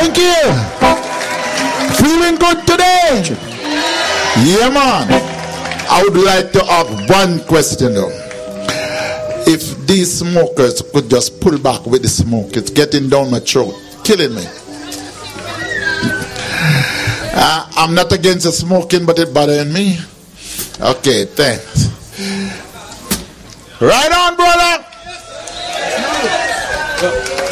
Thank you. Feeling good today? Yeah, man. I would like to ask one question though. If these smokers could just pull back with the smoke, it's getting down my throat, killing me. I'm not against the smoking, but it's bothering me. Okay, thanks. Right on, brother.